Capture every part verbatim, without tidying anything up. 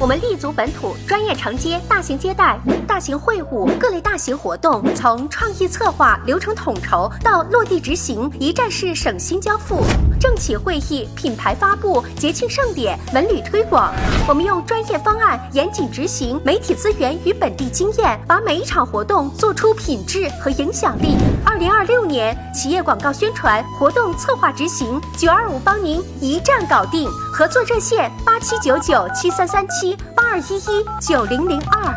我们立足本土，专业承接大型接待、大型会务、各类大型活动，从创意策划、流程统筹到落地执行，一站式省心交付。政企会议、品牌发布、节庆盛典、文旅推广，我们用专业方案严谨执行，媒体资源与本地经验，把每一场活动做出品质和影响力。二零二六年企业广告宣传活动策划执行，九二五帮您一站搞定。合作热线八七九九七三三七八二一一九零零二。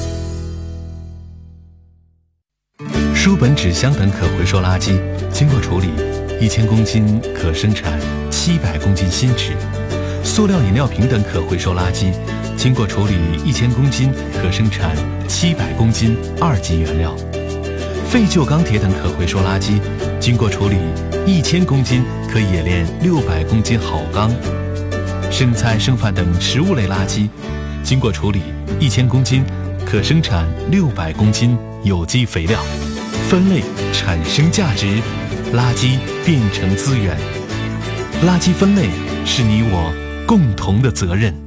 书本、纸箱等可回收垃圾经过处理，一千公斤可生产七百公斤新纸；塑料饮料瓶等可回收垃圾经过处理，一千公斤可生产七百公斤二级原料；废旧钢铁等可回收垃圾经过处理，一千公斤可冶炼六百公斤好钢；剩菜剩饭等食物类垃圾经过处理，一千公斤可生产六百公斤有机肥料。分类产生价值，垃圾变成资源。垃圾分类是你我共同的责任。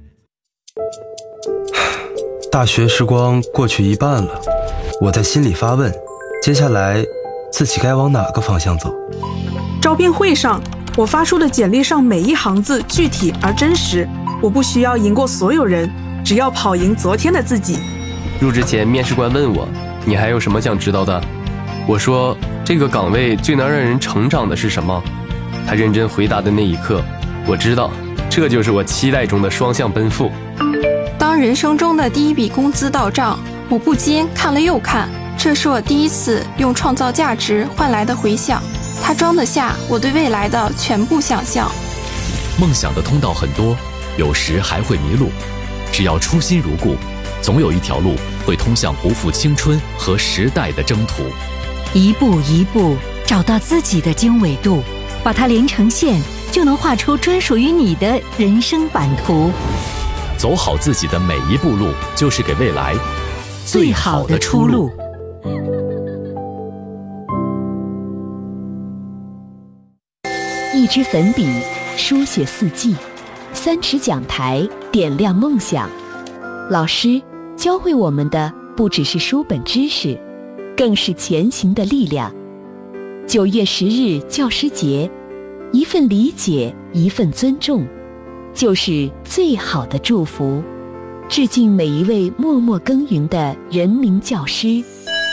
大学时光过去一半了，我在心里发问，接下来自己该往哪个方向走？ 招聘会上，我发出的简历上每一行字具体而真实，我不需要赢过所有人，只要跑赢昨天的自己。 入职前，面试官问我，你还有什么想知道的？我说，这个岗位最能让人成长的是什么？他认真回答的那一刻，我知道，这就是我期待中的双向奔赴。 当人生中的第一笔工资到账，我不禁看了又看，这是我第一次用创造价值换来的回响，它装得下我对未来的全部想象。 梦想的通道很多，有时还会迷路，只要初心如故，总有一条路会通向不负青春和时代的征途。 一步一步找到自己的经纬度，把它连成线，就能画出专属于你的人生版图。 走好自己的每一步路，就是给未来最好的出路。 一支粉笔书写四季，三尺讲台点亮梦想。老师教会我们的不只是书本知识，更是前行的力量。九月十日教师节，一份理解，一份尊重，就是最好的祝福。致敬每一位默默耕耘的人民教师。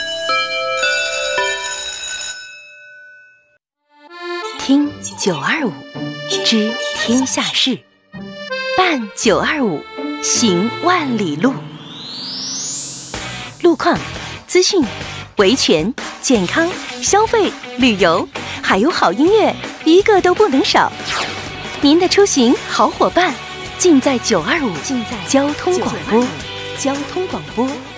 听九二五，知天下事，办九二五，行万里路。路况、资讯、维权、健康、消费、旅游，还有好音乐，一个都不能少。您的出行好伙伴，尽在九二五，尽在交通广播，交通广播。